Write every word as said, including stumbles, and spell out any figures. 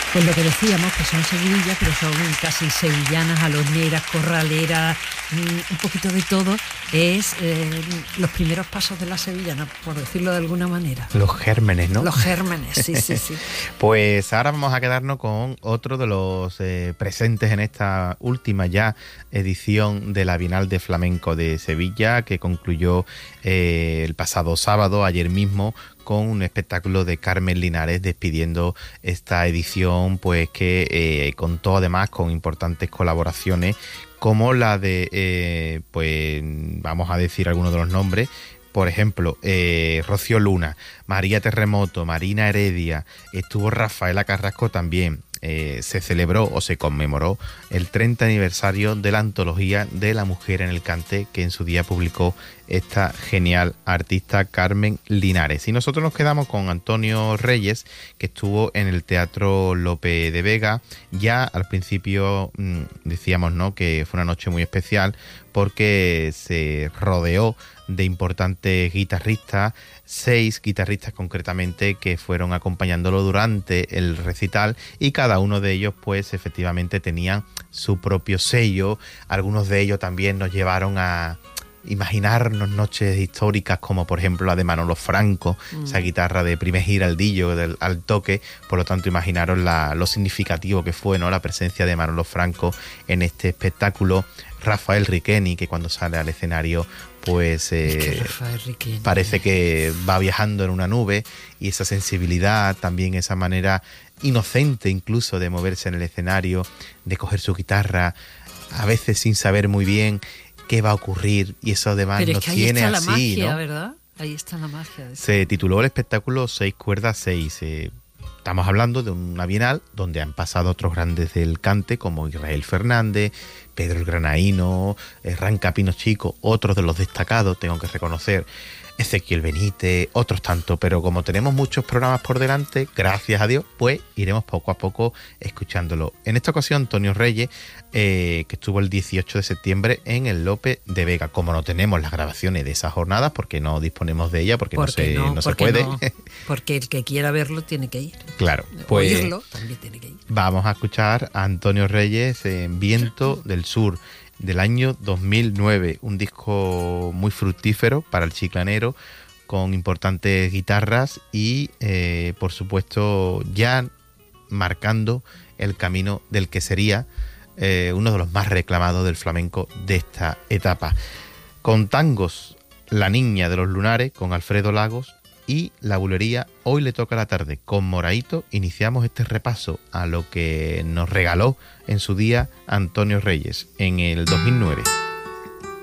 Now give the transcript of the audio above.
Pues lo que decíamos, que son seguidillas, pero son casi sevillanas, aloneras, corraleras, un poquito de todo. Es eh, los primeros pasos de la sevillana, por decirlo de alguna manera. Los gérmenes, ¿no? Los gérmenes, sí, sí, sí. Pues ahora vamos a quedarnos con otro de los eh, presentes en esta última ya edición de la Bienal de Flamenco de Sevilla, que concluyó eh, el pasado sábado, ayer mismo, con un espectáculo de Carmen Linares despidiendo esta edición, pues que eh, contó además con importantes colaboraciones como la de, eh, pues vamos a decir algunos de los nombres, por ejemplo, eh, Rocío Luna, María Terremoto, Marina Heredia, estuvo Rafaela Carrasco también. Eh, se celebró o se conmemoró el treinta aniversario de la antología de la mujer en el cante que en su día publicó esta genial artista Carmen Linares. Y nosotros nos quedamos con Antonio Reyes, que estuvo en el Teatro Lope de Vega. Ya al principio mmm, decíamos, ¿no?, que fue una noche muy especial porque se rodeó de importantes guitarristas, seis guitarristas concretamente, que fueron acompañándolo durante el recital, y cada uno de ellos pues efectivamente tenían su propio sello. Algunos de ellos también nos llevaron a imaginarnos noches históricas como por ejemplo la de Manolo Franco, mm. esa guitarra de Primer Giraldillo del, al toque. Por lo tanto, imaginaros la, lo significativo que fue, ¿no?, la presencia de Manolo Franco en este espectáculo. Rafael Riqueni, que cuando sale al escenario pues eh, es que parece que va viajando en una nube, y esa sensibilidad, también esa manera inocente incluso de moverse en el escenario, de coger su guitarra, a veces sin saber muy bien qué va a ocurrir, y eso además Pero nos es que ahí tiene está así, la magia, ¿no? ¿verdad? Ahí está la magia. De Se tituló el espectáculo Seis cuerdas seis. Eh, estamos hablando de una bienal donde han pasado otros grandes del cante como Israel Fernández, Pedro el Granaíno, Ranca Pino Chico, otros de los destacados, tengo que reconocer, Ezequiel Benítez, otros tantos. Pero como tenemos muchos programas por delante, gracias a Dios, pues iremos poco a poco escuchándolo. En esta ocasión, Antonio Reyes, eh, que estuvo el dieciocho de septiembre en el Lope de Vega. Como no tenemos las grabaciones de esas jornadas, porque no disponemos de ella, porque, porque no se, no, no se porque puede. No, porque el que quiera verlo tiene que ir. Claro, pues oírlo también tiene que ir. Vamos a escuchar a Antonio Reyes en Viento del Sur, del año dos mil nueve, un disco muy fructífero para el chiclanero, con importantes guitarras y eh, por supuesto ya marcando el camino del que sería eh, uno de los más reclamados del flamenco de esta etapa. Con tangos, La Niña de los Lunares con Alfredo Lagos, y La Bulería, Hoy le toca la tarde, con Moraito, iniciamos este repaso a lo que nos regaló en su día Antonio Reyes en el dos mil nueve.